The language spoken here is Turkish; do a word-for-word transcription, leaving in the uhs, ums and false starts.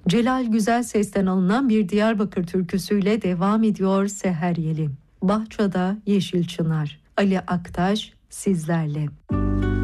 Celal Güzel Ses'ten alınan bir Diyarbakır türküsüyle devam ediyor Seher Yeli. Bahçada Yeşil Çınar. Ali Aktaş sizlerle.